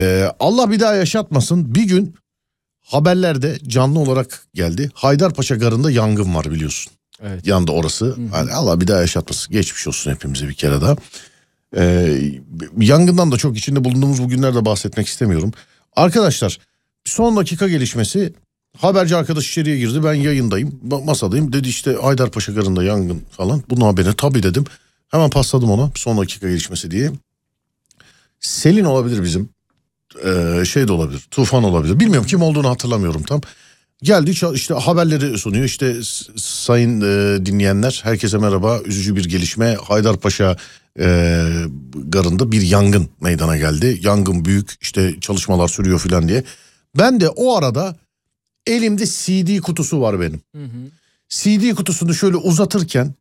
Allah bir daha yaşatmasın. Bir gün haberlerde canlı olarak geldi. Haydarpaşa Garı'nda yangın var biliyorsun. Evet. Yandı orası. Yani Allah bir daha yaşatmasın. Geçmiş olsun hepimize bir kere daha. Yangından da çok içinde bulunduğumuz bugünlerde bahsetmek istemiyorum. Arkadaşlar son dakika gelişmesi. Haberci arkadaş içeriye girdi. Ben yayındayım. Masadayım. Dedi işte Haydarpaşa Garı'nda yangın falan. Bunun haberine tabii dedim. Hemen pasladım ona son dakika gelişmesi diye. Selin olabilir bizim. Şey de olabilir. Tufan olabilir. Bilmiyorum kim olduğunu hatırlamıyorum tam. Geldi işte haberleri sunuyor. İşte sayın dinleyenler herkese merhaba. Üzücü bir gelişme. Haydarpaşa Garı'nda bir yangın meydana geldi. Yangın büyük işte çalışmalar sürüyor filan diye. Ben de o arada elimde CD kutusu var benim. CD kutusunu şöyle uzatırken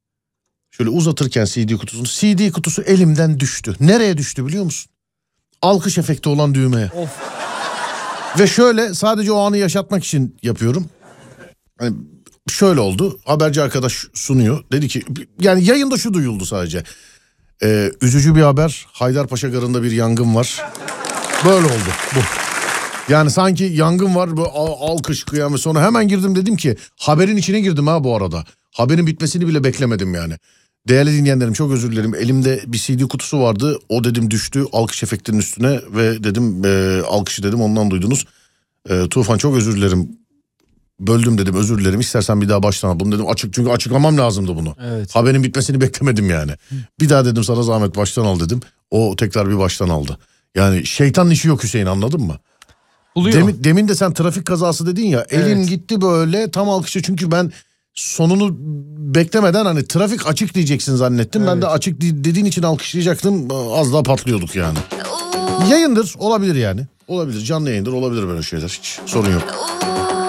CD kutusu elimden düştü. Nereye düştü biliyor musun? Alkış efekti olan düğmeye. Of. Ve şöyle sadece o anı yaşatmak için yapıyorum. Hani şöyle oldu. Haberci arkadaş sunuyor. Dedi ki yani yayında şu duyuldu sadece. Üzücü bir haber. Haydarpaşa Garı'nda bir yangın var. Böyle oldu bu. Yani sanki yangın var. Böyle alkış kıyamet sonra hemen girdim dedim ki haberin içine girdim ha bu arada. Haberin bitmesini bile beklemedim yani. Değerli dinleyenlerim çok özür dilerim. Elimde bir CD kutusu vardı. O dedim düştü alkış efektinin üstüne ve dedim alkışı dedim ondan duydunuz. Tufan çok özür dilerim. Böldüm dedim özür dilerim. İstersen bir daha baştan al. Bunu dedim çünkü açıklamam lazımdı bunu. Evet. Haberin bitmesini beklemedim yani. Bir daha dedim sana zahmet baştan al dedim. O tekrar bir baştan aldı. Yani şeytanın işi yok Hüseyin anladın mı? Buluyor. Demin de sen trafik kazası dedin ya. Evet. Elim gitti böyle tam alkışa çünkü ben sonunu beklemeden hani trafik açık diyeceksin zannettim. Evet. Ben de açık dediğin için alkışlayacaktım. Az daha patlıyorduk yani. Yayındır olabilir yani. Olabilir canlı yayındır olabilir böyle şeyler hiç sorun yok.